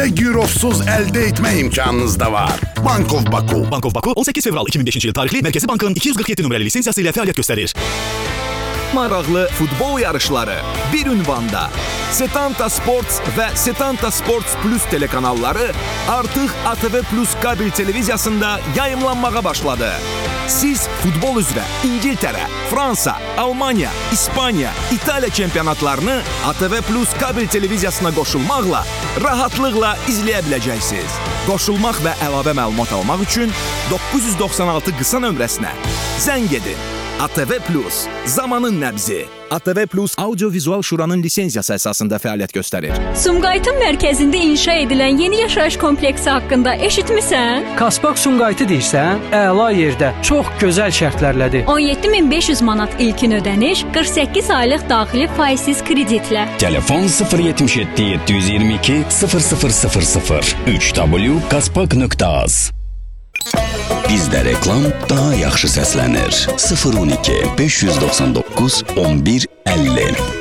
Girovsuz əldə etmə imkanınız da var. Bank of Baku. Bank of Baku 18 fevral 2005-ci il tarixli Mərkəzi Bankın 247 nömrəli lisensiyası ilə fəaliyyət göstərir. Maraqlı futbol yarışları bir ünvanda. Setanta Sports və Setanta Sports Plus telekanalları artıq ATV Plus kabel televiziyasında yayımlanmağa başladı. Siz futbol üzrə İngiltərə, Fransa, Almaniya, İspaniya, İtaliya çempionatlarını ATV Plus kabel televiziyasına qoşulmaqla rahatlıqla izləyə biləcəksiniz. Qoşulmaq və əlavə məlumat almaq üçün 996 qısa nömrəsinə zəng edin. ATV Plus, zamanın nəbzi. ATV Plus Audio-Vizual Şuranın lisensiyası əsasında fəaliyyət göstərir. Sumqayıtın mərkəzində inşa edilən yeni yaşayış kompleksi haqqında eşitmisən? Kasbaq Sumqayıtı deyirsən? Əla yerdə, çox gözəl şərtlərlədir. 17.500 manat ilkin ödəniş, 48 aylıq daxili faizsiz kreditlə. Telefon 077 722 0000 3w.kaspak.az. Bizdə reklam daha yaxşı səslənir. 012 599 11 50.